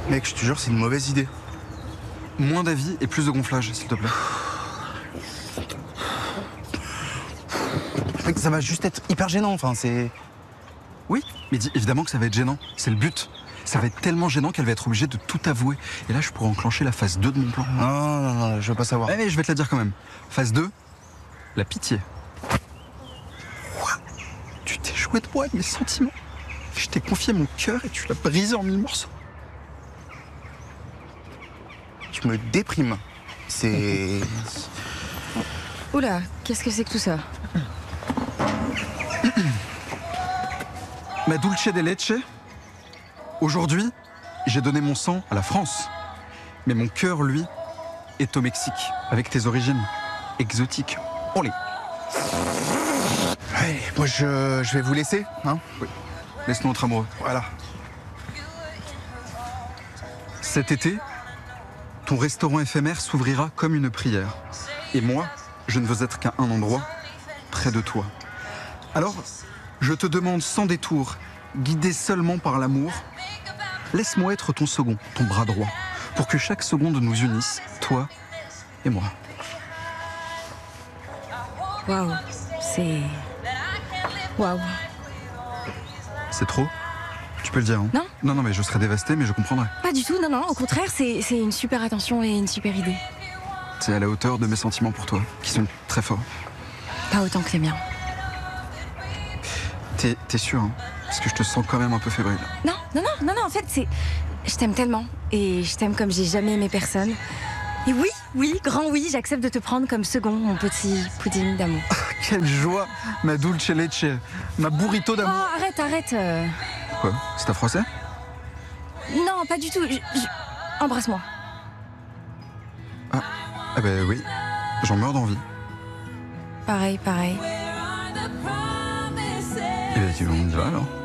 Mec, je te jure, c'est une mauvaise idée. Moins d'avis et plus de gonflage, s'il te plaît. Mec, ça va juste être hyper gênant, enfin, c'est... Oui, mais dis évidemment que ça va être gênant, c'est le but. Ça va être tellement gênant qu'elle va être obligée de tout avouer. Et là, je pourrais enclencher la phase 2 de mon plan. Non, je veux pas savoir. Mais je vais te la dire quand même. Phase 2, la pitié. Quoi ? Tu t'es joué de moi avec mes sentiments. Je t'ai confié mon cœur et tu l'as brisé en 1000 morceaux. Tu me déprimes. C'est... Oula, qu'est-ce que c'est que tout ça? Ma dulce de leche. Aujourd'hui, j'ai donné mon sang à la France. Mais mon cœur, lui, est au Mexique, avec tes origines exotiques. Allez. Allez, moi je vais vous laisser, hein. Oui. Laisse-nous entre amoureux. Voilà. Cet été, ton restaurant éphémère s'ouvrira comme une prière. Et moi, je ne veux être qu'à un endroit, près de toi. Alors, je te demande sans détour, guidé seulement par l'amour, laisse-moi être ton second, ton bras droit, pour que chaque seconde nous unisse, toi et moi. Waouh, c'est... Waouh. C'est trop ? Tu peux le dire, hein ? Non. Non, mais je serais dévasté, mais je comprendrais. Pas du tout, non, au contraire, c'est une super attention et une super idée. C'est à la hauteur de mes sentiments pour toi, qui sont très forts. Pas autant que les miens. T'es sûr, hein ? Parce que je te sens quand même un peu fébrile. Non, en fait, c'est... Je t'aime tellement, et je t'aime comme j'ai jamais aimé personne. Et oui, grand oui, j'accepte de te prendre comme second, mon petit pudding d'amour. Quelle joie, ma dulce leche, ma burrito d'amour. Oh, arrête. Quoi ? C'est à froisser ? Non, pas du tout. Embrasse-moi. Ah ben oui, j'en meurs d'envie. Pareil. Eh ben, on y va alors.